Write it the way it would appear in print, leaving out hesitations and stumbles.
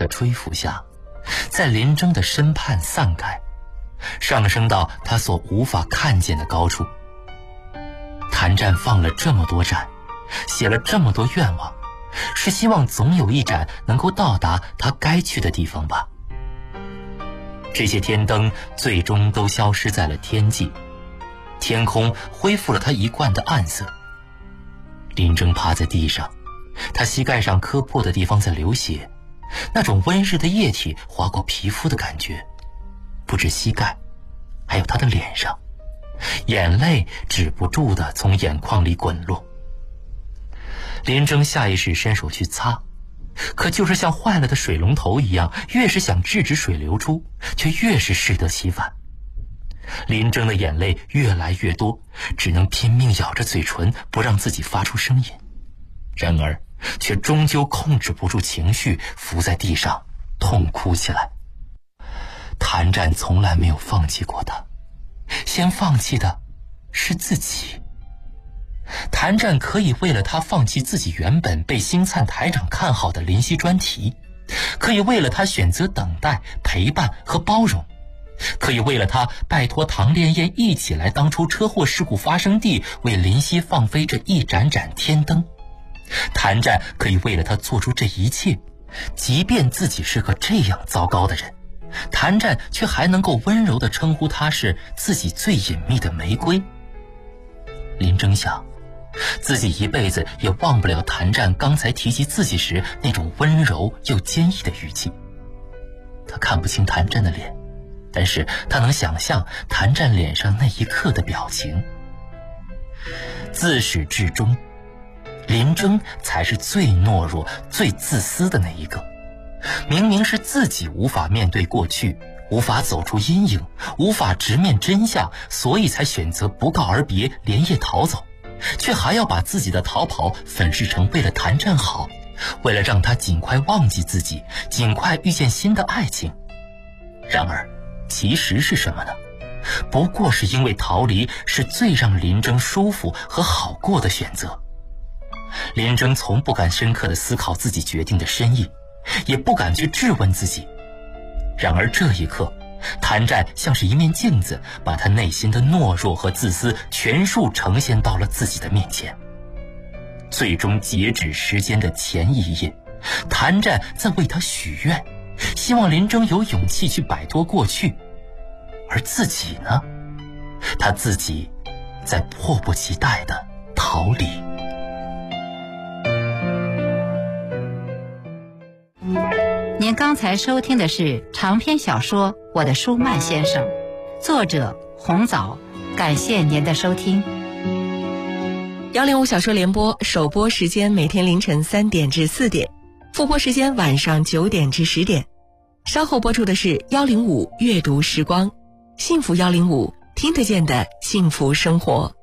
的追拂下，在林征的身畔散开，上升到他所无法看见的高处。谭战放了这么多盏，写了这么多愿望，是希望总有一盏能够到达他该去的地方吧。这些天灯最终都消失在了天际，天空恢复了它一贯的暗色。林征趴在地上，他膝盖上磕破的地方在流血，那种温热的液体划过皮肤的感觉，不止膝盖，还有他的脸上，眼泪止不住地从眼眶里滚落。林征下意识伸手去擦，可就是像坏了的水龙头一样，越是想制止水流出，却越是适得其反。林征的眼泪越来越多，只能拼命咬着嘴唇，不让自己发出声音。然而却终究控制不住情绪，伏在地上痛哭起来。谭战从来没有放弃过他，先放弃的是自己。谭战可以为了他放弃自己原本被星灿台长看好的林夕专题，可以为了他选择等待、陪伴和包容，可以为了他拜托唐烈焰一起来当初车祸事故发生地为林夕放飞这一盏盏天灯。谭战可以为了他做出这一切，即便自己是个这样糟糕的人，谭战却还能够温柔地称呼他是自己最隐秘的玫瑰。林征想，自己一辈子也忘不了谭战刚才提及自己时那种温柔又坚毅的语气。他看不清谭战的脸，但是他能想象谭战脸上那一刻的表情。自始至终，林征才是最懦弱、最自私的那一个。明明是自己无法面对过去，无法走出阴影，无法直面真相，所以才选择不告而别，连夜逃走，却还要把自己的逃跑粉饰成为了谭战好，为了让他尽快忘记自己，尽快遇见新的爱情。然而其实是什么呢？不过是因为逃离是最让林征舒服和好过的选择。林征从不敢深刻地思考自己决定的深意，也不敢去质问自己。然而这一刻，谭战像是一面镜子，把他内心的懦弱和自私全数呈现到了自己的面前。最终截止时间的前一夜，谭战在为他许愿，希望林征有勇气去摆脱过去。而自己呢？他自己在迫不及待地逃离。 您刚才收听的是长篇小说《我的舒曼先生》，作者红枣。感谢您的收听。 105小说联播首播时间每天凌晨3点至4点，复播时间晚上9点至10点。稍后播出的是105阅读时光，幸福105，听得见的幸福生活。